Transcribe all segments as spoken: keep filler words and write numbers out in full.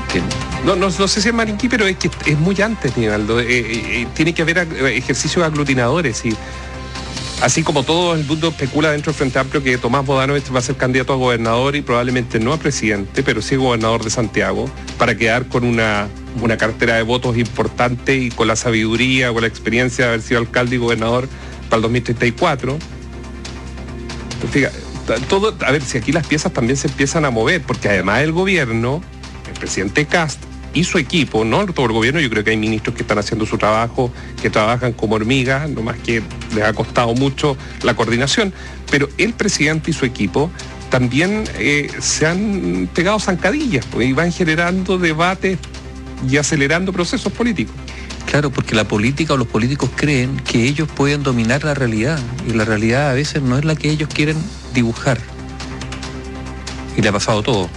No, no, no sé si es Mariquí, pero es que es muy antes, Nivaldo. Eh, eh, tiene que haber ejercicios aglutinadores y así como todo el mundo especula dentro del Frente Amplio que Tomás Bodanovich va a ser candidato a gobernador y probablemente no a presidente, pero sí gobernador de Santiago, para quedar con una, una cartera de votos importante y con la sabiduría, con la experiencia de haber sido alcalde y gobernador para el dos mil treinta y cuatro. Fíjate, todo, a ver, si aquí las piezas también se empiezan a mover, porque además el gobierno, el presidente Kast y su equipo, no todo el gobierno, yo creo que hay ministros que están haciendo su trabajo, que trabajan como hormigas, no más que les ha costado mucho la coordinación, pero el presidente y su equipo también eh, se han pegado zancadillas pues, y van generando debates y acelerando procesos políticos. Claro, porque la política o los políticos creen que ellos pueden dominar la realidad y la realidad a veces no es la que ellos quieren dibujar. Y le ha pasado todo.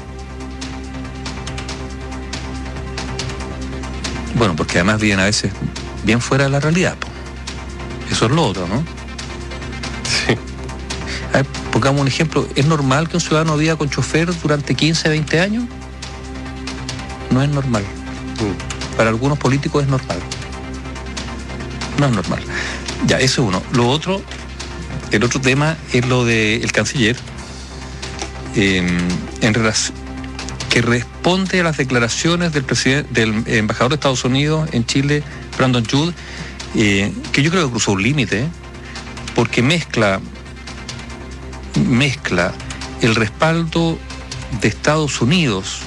Bueno, porque además viven a veces bien fuera de la realidad. Eso es lo otro, ¿no? Sí. A ver, pongamos un ejemplo. ¿Es normal que un ciudadano viva con chofer durante quince, veinte años? No es normal. Mm. Para algunos políticos es normal. No es normal. Ya, eso es uno. Lo otro, el otro tema es lo del canciller, eh, en relación que responde a las declaraciones del presidente, del embajador de Estados Unidos en Chile, Brandon Judd, eh, que yo creo que cruzó un límite, porque mezcla, mezcla el respaldo de Estados Unidos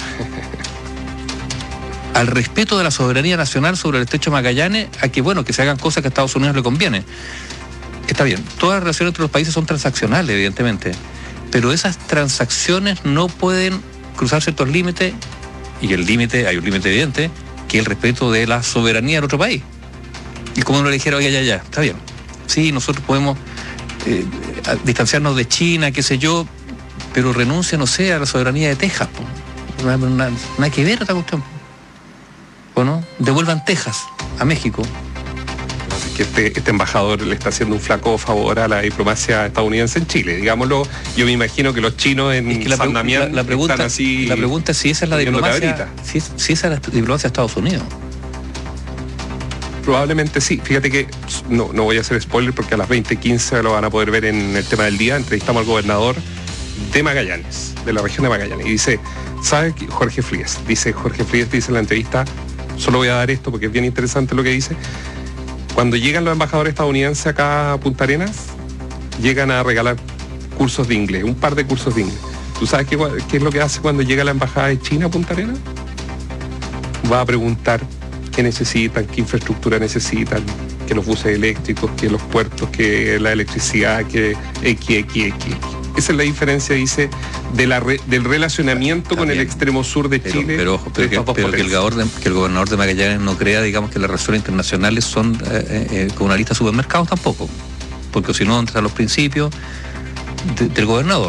al respeto de la soberanía nacional sobre el estrecho de Magallanes, a que bueno, que se hagan cosas que a Estados Unidos le conviene. Está bien, todas las relaciones entre los países son transaccionales, evidentemente, pero esas transacciones no pueden cruzar ciertos límites, y el límite, hay un límite evidente, que es el respeto de la soberanía del otro país. Y como uno le dijera, oye, ya, ya, está bien. Sí, nosotros podemos eh, distanciarnos de China, qué sé yo, pero renuncia, no sé, a la soberanía de Texas. No hay nada, nada que ver esta cuestión. Bueno, devuelvan Texas a México. Que este, este embajador le está haciendo un flaco favor a la diplomacia estadounidense en Chile, digámoslo. Yo me imagino que los chinos en es que la, San Damián la, la pregunta, están así. La pregunta es si esa es la diplomacia, si, si esa es la diplomacia de Estados Unidos. Probablemente sí. Fíjate que no, no voy a hacer spoiler porque a las veinte quince lo van a poder ver en el tema del día. Entrevistamos al gobernador de Magallanes, de la región de Magallanes, y dice, ¿sabe qué? Jorge Frías? Dice Jorge Frías, dice en la entrevista, solo voy a dar esto porque es bien interesante lo que dice. Cuando llegan los embajadores estadounidenses acá a Punta Arenas, llegan a regalar cursos de inglés, un par de cursos de inglés. ¿Tú sabes qué, qué es lo que hace cuando llega la embajada de China a Punta Arenas? Va a preguntar qué necesitan, qué infraestructura necesitan, que los buses eléctricos, que los puertos, que la electricidad, que X, X, X. Esa es la diferencia, dice, de la re, del relacionamiento También. con el extremo sur de pero, Chile. Pero ojo, pero, que, pero que, el de, que el gobernador de Magallanes no crea, digamos, que las relaciones internacionales son eh, eh, con una lista de supermercados tampoco. Porque si no, entran los principios de, del gobernador.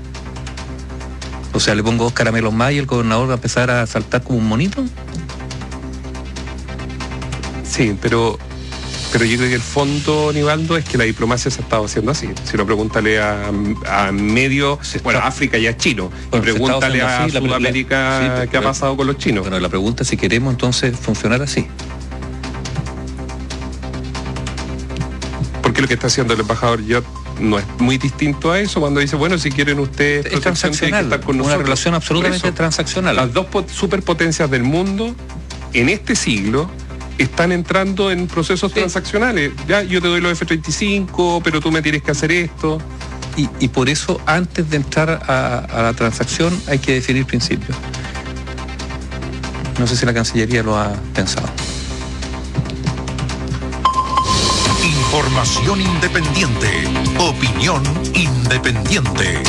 O sea, le pongo dos caramelos más y el gobernador va a empezar a saltar como un monito. Sí, pero... Pero yo creo que el fondo, Nivaldo, es que la diplomacia se ha estado haciendo así. Si no, pregúntale a, a medio, bueno, a África y a chino. Bueno, y pregúntale a así, Sudamérica la, la, sí, qué pero, ha pasado con los chinos. Bueno, la pregunta es si queremos entonces funcionar así. Porque lo que está haciendo el embajador Judd no es muy distinto a eso cuando dice, bueno, si quieren ustedes... Es transaccional, que estar con nosotros. Una relación absolutamente transaccional. Las dos superpotencias del mundo, en este siglo... están entrando en procesos sí. transaccionales. Ya, yo te doy los F treinta y cinco, pero tú me tienes que hacer esto. Y, y por eso, antes de entrar a, a la transacción, hay que definir principios. No sé si la Cancillería lo ha pensado. Información independiente. Opinión independiente.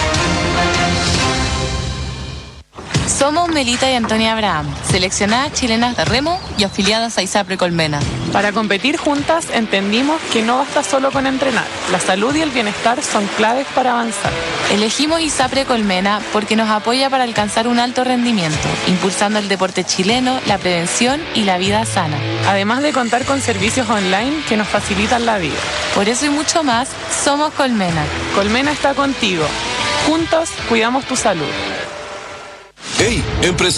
Somos Melita y Antonia Abraham, seleccionadas chilenas de remo y afiliadas a ISAPRE Colmena. Para competir juntas entendimos que no basta solo con entrenar. La salud y el bienestar son claves para avanzar. Elegimos ISAPRE Colmena porque nos apoya para alcanzar un alto rendimiento, impulsando el deporte chileno, la prevención y la vida sana. Además de contar con servicios online que nos facilitan la vida. Por eso y mucho más, somos Colmena. Colmena está contigo. Juntos cuidamos tu salud. Hey, empresa.